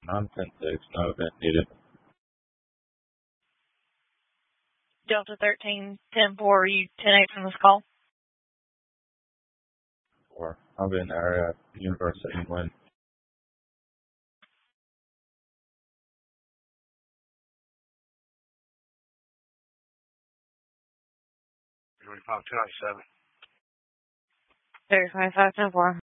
I'm 10-6, no event needed. Delta 13, 10-4, are you 10-8 from this call? Or I'll be in the area at University and Win. 25, 297. 35, 10-4.